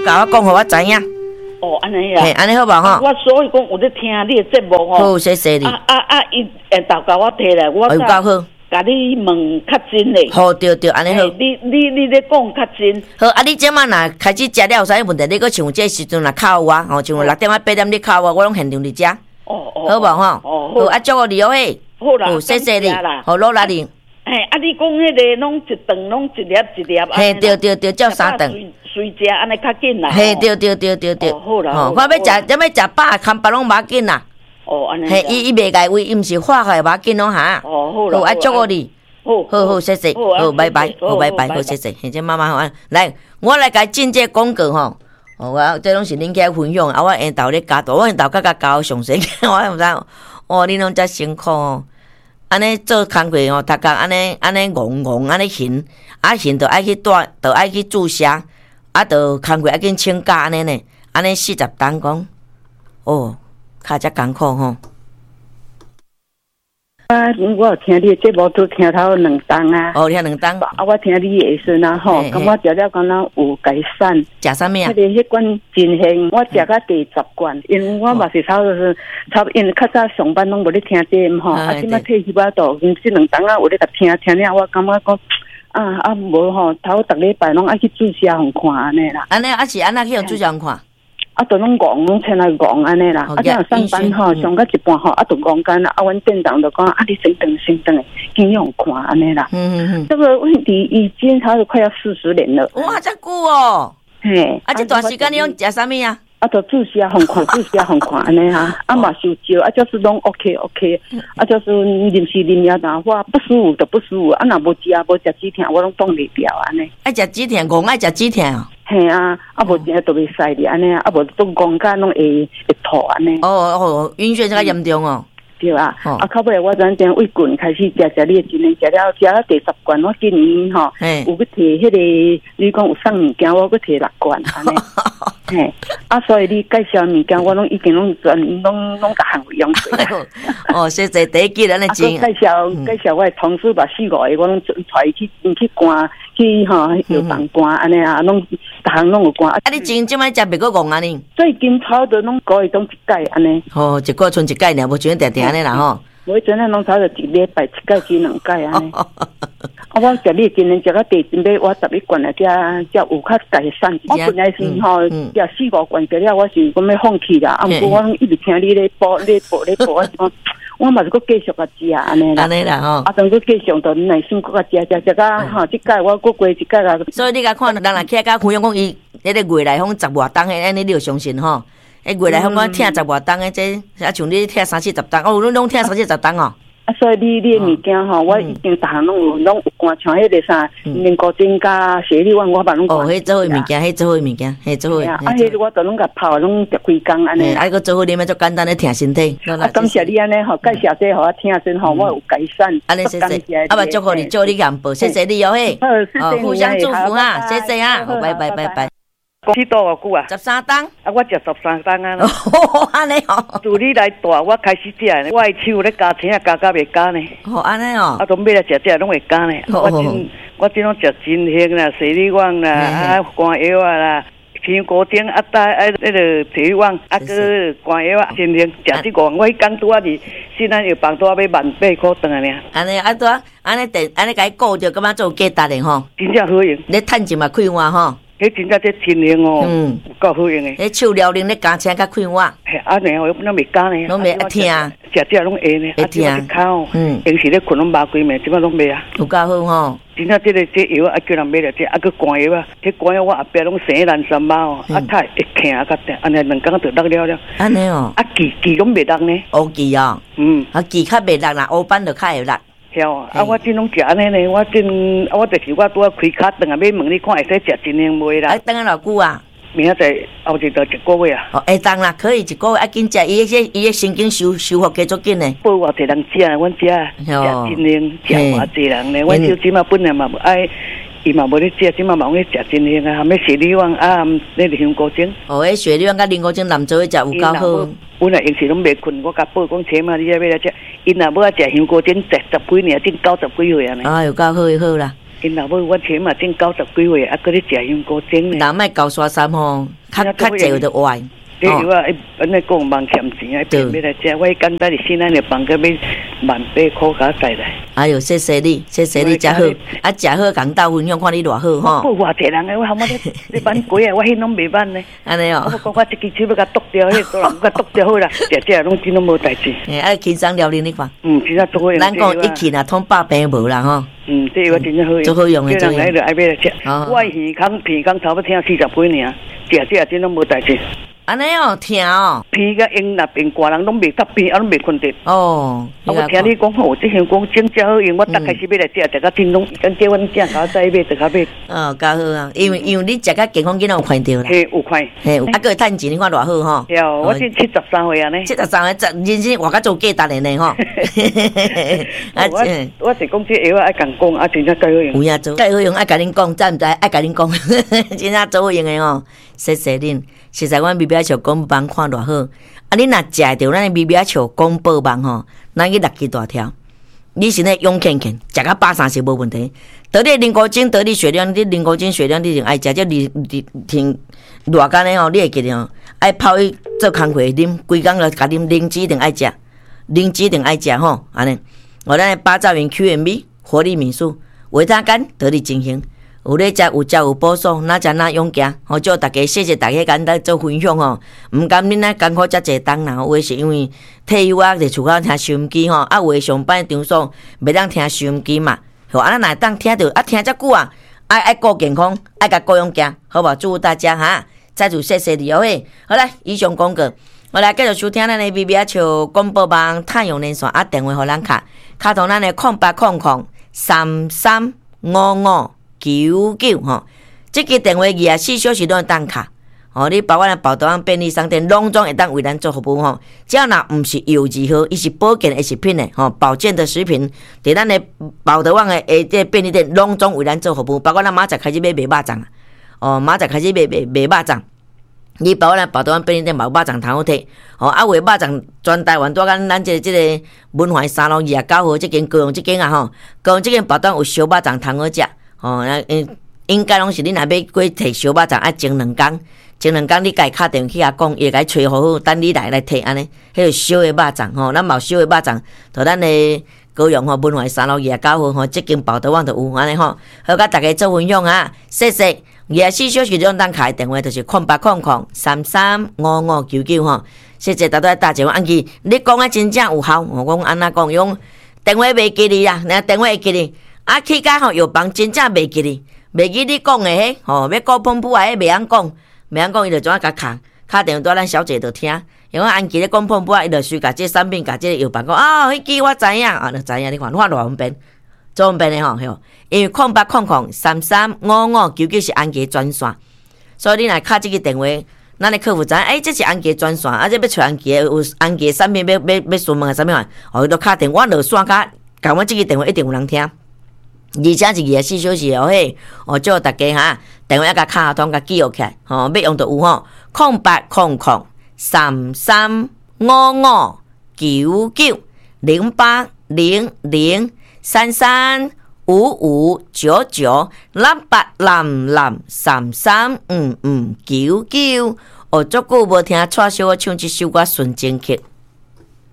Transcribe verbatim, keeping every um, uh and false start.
甲我讲，互我知影。 哦，安尼啊， 嘿，安尼好无吼？ 我所以讲有咧听你的节目吼。 好，谢谢你。 啊啊啊！伊下昼甲我摕来，我有够好。 甲你问较真嘞。 好，对对，安尼好。 你你你咧讲较真。 好，啊，你即摆若开始食了有啥问题？你搁像这时阵若敲我，吼，像六点啊八点你敲我，我拢现场伫遮。 哦哦。 好无吼？ 哦好。啊，祝我你哦嘿。 好啦。 好，谢谢你。好，努力你。 嘿，啊，你讲迄个拢一顿拢一粒一粒。 嘿，对对对，照三顿。 随食安尼较紧啦。 嘿，对对对对对。 哦，好啦。 吼，我要食，要要食饱，看别拢无要紧啦。 哦，安尼。 嘿，伊伊袂介胃，伊毋是化开无要紧咯哈。 哦，好啦。 好，啊，祝我你。 好， 好好，谢谢。好，拜拜。好，拜拜。好，谢谢。现在妈妈好，来，我来甲进这广告吼。哦，我这拢是恁家分享，啊，我下昼咧教导，我下昼甲甲教上细，我毋知。哦，恁拢遮辛苦哦。安尼做工课吼，逐工安尼安尼戆戆安尼行，啊行着爱去带，着爱去注射，啊着工课爱紧请假安尼呢，安尼四十档讲，哦，较遮艰苦吼。 啊，我有听你节目都听头两档啊。 哦，听两档。 啊，我听你的时呐吼，感觉食了敢若有改善。 食啥物啊？ 迄个迄罐真香，我食到第十罐，因为我嘛是差不多是差，因为较早上班拢无咧听节目吼，啊，即摆退休啊，都因即两档啊有咧甲听听了，我感觉讲啊啊无吼，头逐礼拜拢爱去注射互看安尼啦。 安尼啊是安那去用注射互看？ 啊，都拢戆，拢请来戆安尼啦。啊，这样上班吼，上到一半吼，啊，都戆干啦。啊，阮店长就讲，啊，你先等先等诶，尽量看安尼啦。嗯嗯嗯。这个问题已经差不多快要四十年了。 哇，遮久哦。 嘿。 啊，这段时间你用食啥物啊？ 啊，就注射互看，注射互看安尼哈。啊嘛受招，啊就是拢 OK OK。啊就是临时临了淡我不舒服就不舒服，啊若无食无食止痛，我拢挡袂掉安尼。 爱食止痛，戆爱食止痛哦。 嘿啊，啊无食都袂使哩安尼啊，啊无都戆干拢会会吐安尼。 哦哦，晕眩较严重哦。 对啊，啊到尾我转点胃棍开始食食你今年食了食了第十罐，我今年吼有去摕迄个，你讲有送物件，我去摕六罐安尼。嘿，啊所以你介绍物件，我拢已经拢全拢拢甲行为用过。 哦，谢谢第一季安尼真。 介绍介绍我的同事把四五个，我拢带去去关去吼药房关安尼啊，拢逐项拢有关。 啊，你前即摆食别个戆安尼？ 最近差不多拢个月拢一届安尼。 哦，一个剩一届尔，无像定定安尼啦吼。 我真正拢差不多一礼拜一届至两届安尼。啊，我食你今年食到第准备我十一罐啊，才才有较改善。我本来是吼食四五罐食了，我是讲要放弃啦。啊，毋过我拢一直听你咧播咧播咧播，我讲我嘛是搁继续甲食安尼啦。 安尼啦吼。 啊，当搁继续就耐心搁甲食食食到吼，即届我搁过一届啦。 所以你甲看人若起来甲分享讲伊迄个月内访十外档诶，安尼你就相信吼。诶，月内访我听十外档诶，这啊像你听三四十档，哦，你拢听三四十档哦。 啊，所以你你诶物件吼，我已经逐项拢有拢有关，像迄个啥面固精加雪利丸，我把拢哦，迄做伙物件，迄做伙物件，迄做伙。 啊，迄我都拢甲泡，拢食规工安尼。 啊，个做伙啉，做简单咧听身体。 啊，感谢你安尼吼，介绍这互我听真吼，我有改善。 安尼谢谢。啊，嘛祝福你，祝你幸福，谢谢你哦嘿。哦，互相祝福哈，谢谢啊，拜拜拜拜。 去多偌久啊？ 十三档。 啊，我食十三档啊。 哦，安尼哦。 自你来带，我开始食呢。我的手咧加青啊，加加袂加呢。 哦，安尼哦。 啊，都买来食食拢会加呢。我真我真拢食真香啦，雪利丸啦，啊，肝药啊啦，香菇精啊，带啊，那个雪利丸啊，个肝药啊，真香。食即个，我迄工拄啊是新安药房拄啊要万八块顿啊尔。 安尼啊，拄啊，安尼第安尼甲伊顾着，感觉做价值的吼。 真正好用。 你趁钱嘛开碗吼。 迄真正这真用哦，嗯，够好用诶。 迄手撩灵咧加青甲开碗， 嘿，啊，然后我拢袂加呢， 拢袂听， 食食拢会呢， 会听， 口，嗯，平时咧困拢麻规暝，即摆拢袂啊， 有够好吼。 真正这个这药啊，叫人买了这，啊个肝药啊，这肝药我后壁拢生烂三包哦，啊太会疼啊，较定，安尼两工就落了了。 安尼哦， 啊记记拢袂落呢， 乌记哦，嗯，啊记较袂落啦，乌斑就较会落。 晓啊！啊，我真拢食安尼呢，我真啊，我就是我拄啊开卡顿啊，要问你看会使食真香袂啦？ 啊，等下偌久啊？ 明仔载后日就一个月啊。 哦，会当啦，可以一个月啊，紧食，伊迄伊迄神经修修复加足紧呢。 报偌济人食啊，阮食食真香，食偌济人呢。阮小姊嘛本来嘛爱，伊嘛无咧食，即嘛嘛去食真香啊，含咩雪利丸啊，那个香菇精。 哦，迄雪利丸甲灵菇精南做伙食有够好。 阮啊，平时拢袂困，我甲报讲车嘛，你要要来食。因若要食香菇精，食十几年，真九十几岁啊呢。 啊，有够好好啦。 因老母我起码正九十几岁，还搁咧食香菇精呢。 那卖高刷三吼，较较济有得歪。 对，我安尼讲忙欠钱啊，变要来食，我简单的先安尼放个要万八块甲带来。 哎呦，谢谢你，谢谢你，真好，啊，真好，讲到分享，看你偌好吼。 我偌济人诶，我后尾咧咧挽鬼啊，我迄拢袂挽呢。 安尼哦。 我讲我一支手要甲剁掉，迄多人甲剁掉好啦，食食拢真拢无代志。 诶，啊，轻松料理你看。 嗯，真正做好用。 咱讲一气啊，通百病无啦吼。 嗯，这个真正好用。 做好用诶，做好用。 来就爱买来食。我鱼缸皮缸差不多听四十几尔，食食真拢无代志。 安尼哦，听哦， 鼻甲用那边挂人拢袂得鼻，啊拢袂困得。 哦， 啊，我听你讲吼，这香讲真正好用，我逐开始要来食，食到叮咚，跟叫阮囝甲我再买，就较买。 哦，较好啊，因为因为你食较健康，囡仔有看到啦。 嘿，有看。 嘿，啊，个趁钱，你看偌好吼。 哟，我今七十三岁啊呢。 七十三岁，人生活甲做价值的呢吼。 啊，我我是讲这药爱讲讲，啊，真正介好用。 有影做，介好用，爱甲恁讲，知毋知？爱甲恁讲，真正做好用的吼。谢谢恁。实在阮咪咪笑广播网看偌好，啊！你若食着咱的咪咪笑广播网吼，咱去六支大条，你是咧勇健健，食到百三是无问题。得你啉古精，得你血量，你啉古精血量，你就爱食这二二天热干的吼，你会记得吼，爱泡去做工课啉，规工就甲啉灵芝一定爱食，灵芝一定爱食吼，安尼。我咱的八兆元 Q M B 活力敏素维他干得你进行。有咧食有食有补爽，哪食哪勇行。吼，祝大家谢谢大家简单做分享吼。毋甘恁咧艰苦遮济冬啦，有诶是因为退休啊，伫厝口听收音机吼，啊有诶上班场所袂当听收音机嘛。吼，啊咱若当听着啊听遮久啊，爱爱顾健康，爱甲顾勇行，好无？祝福大家哈！再次谢谢你哦嘿。好来，以上广告，我来继续收听咱诶 B B 笑广播网太阳连线啊，电话互咱卡，卡通咱诶空八空空三三五五。九九吼，这个电话二十四小时拢会当卡，吼，你包括咱宝岛便利商店拢总会当为咱做服务吼。只要若毋是有字号，伊是保健的食品的吼，保健的食品，伫咱的宝岛网的诶这便利店拢总为咱做服务，包括咱明仔开始买卖肉粽啊，哦，明仔开始卖卖卖肉粽，你包括咱宝岛网便利店嘛有肉粽通好摕，吼，啊为肉粽全台湾带咱咱这个这个文怀三路二十九号这间高雄这间啊吼，高雄这间宝岛有烧肉粽通好食。哦，那应应该拢是你若要过摕烧肉粽，爱前两工，前两工你家敲电话去遐讲，伊会甲你找好好，等你来来摕安尼，迄个烧的肉粽吼，咱嘛有烧的肉粽，就咱的高雄吼文化三路二十九号吼，即间报道网就有安尼吼，好甲大家做分享啊，谢谢。二十四小时两当开电话就是空八空空三三五五九九吼，谢谢大家大家安记，你讲啊真正有效，我讲安那讲用电话袂记哩啦，那电话会记哩。啊，去甲吼药房真正袂记哩，袂记你讲诶，吼要顾澎湖啊，迄袂晓讲，袂晓讲，伊就怎啊甲卡卡电话对咱小姐就听，因为安记咧讲澎湖啊，伊就随甲这产品甲这药房讲啊，迄支我知影啊，就知影你看，我偌方便，做方便诶吼，吼，因为空八空空三三五五九九是安记专线，所以你若敲这个电话，咱的客服知影，诶，这是安记专线，啊，这要找安记有安记产品要要要询问啊，啥物款，哦，伊就敲电话，我落线卡，甲阮这个电话一定有人听。而且是二十四小时哦嘿，哦祝大家哈电话甲卡通甲记录起来，吼、哦、要用就有吼，空八空空三三五五九九零八零零三三五五九九六八零零三三五五九九。哦，足久无听蔡小我唱这首歌《纯情曲》。